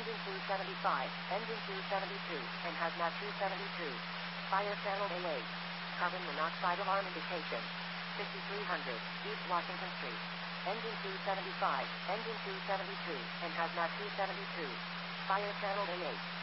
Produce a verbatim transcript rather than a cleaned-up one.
Engine two seventy-five, Engine two seventy-two, and Hazmat two seventy-two. Fire Channel A eight. Carbon monoxide alarm indication. fifty-three hundred, East Washington Street. Engine two seventy-five, Engine two seventy-two, and Hazmat two seventy-two. Fire Channel A eight.